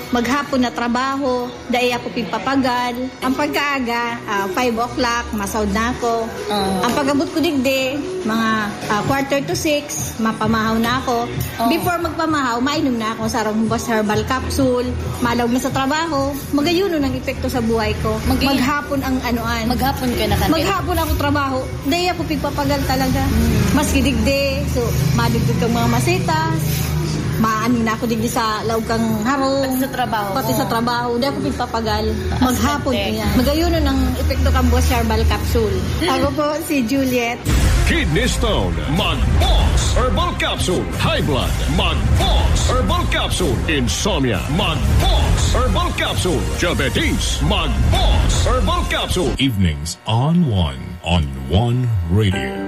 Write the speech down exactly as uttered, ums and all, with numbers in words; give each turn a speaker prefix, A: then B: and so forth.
A: maghapon na trabaho, dahil ako pipapagal. Ang pagkaaga, uh, five o'clock, masawd na ako. Uh, ang pagabot ko digdi, mga uh, quarter to six, mapamahaw na ako. Uh, Before magpamahaw, mainom na ako sa Rombos Herbal Capsule, malawag na sa trabaho, magayuno ng epekto sa buhay ko. Mag- maghapon ang anoan.
B: Maghapon ka na kanil.
A: Maghapon ako trabaho, dahil ako pipapagal talaga. Hmm. Mas kidigdi, so madugtog kang mga masitas, maano na ako digdi sa laog kang harong.
B: Pati sa trabaho.
A: Pati sa trabaho. Hindi ako pipapagal. Maghapon ko yan. Magayuno ng epekto kang Boss Herbal Capsule. Ako po si Juliet.
C: Kidney Stone, Mag-Boss Herbal Capsule. High Blood, Mag-Boss Herbal Capsule. Insomnia, Mag-Boss Herbal Capsule. Diabetes, Mag-Boss Herbal Capsule.
D: Evenings on One on One Radio.